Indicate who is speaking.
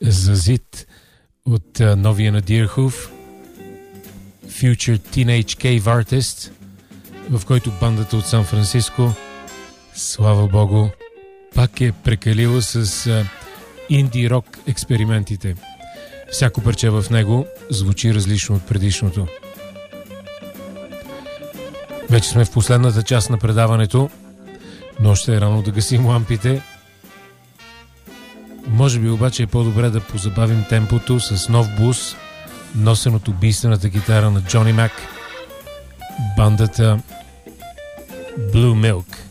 Speaker 1: за зид от новия на Deerhoof, Future Teenage Cave Artist, в който бандата от Сан Франциско, слава богу, пак е прекалила с инди рок експериментите. Всяко парче в него звучи различно от предишното. Вече сме в последната част на предаването, но още е рано да гасим лампите. Може би обаче е по-добре да позабавим темпото с нов блуз, носен от убийствената гитара на Джони Мак, бандата Blue Milk.